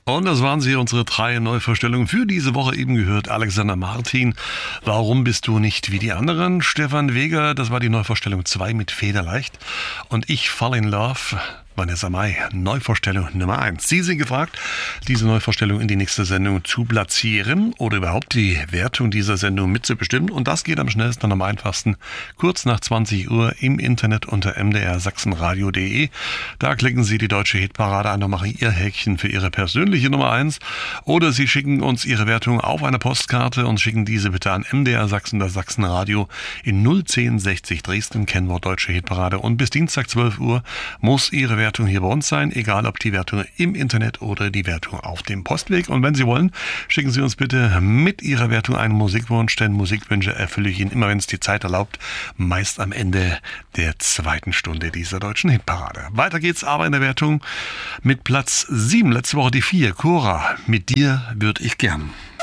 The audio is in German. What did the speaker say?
Und das waren sie, unsere 3 Neuvorstellungen für diese Woche. Eben gehört Alexander Martin. Warum bist du nicht wie die anderen? Stefan Weger, das war die Neuvorstellung 2 mit Federleicht. Und ich Fall in Love, Vanessa Mai, Neuvorstellung Nummer 1. Sie sind gefragt, diese Neuvorstellung in die nächste Sendung zu platzieren oder überhaupt die Wertung dieser Sendung mitzubestimmen. Und das geht am schnellsten und am einfachsten kurz nach 20 Uhr im Internet unter mdrsachsenradio.de. Da klicken Sie die deutsche Hitparade an und machen Ihr Häkchen für Ihre persönliche Nummer 1. Oder Sie schicken uns Ihre Wertung auf eine Postkarte und schicken diese bitte an MDR Sachsen, das Sachsenradio in 01060 Dresden, Kennwort deutsche Hitparade. Und bis Dienstag 12 Uhr muss Ihre Wertung hier bei uns sein, egal ob die Wertung im Internet oder die Wertung auf dem Postweg. Und wenn Sie wollen, schicken Sie uns bitte mit Ihrer Wertung einen Musikwunsch, denn Musikwünsche erfülle ich Ihnen immer, wenn es die Zeit erlaubt, meist am Ende der 2. Stunde dieser deutschen Hitparade. Weiter geht's aber in der Wertung mit Platz 7, letzte Woche die 4, Cora, mit dir würd ich gern.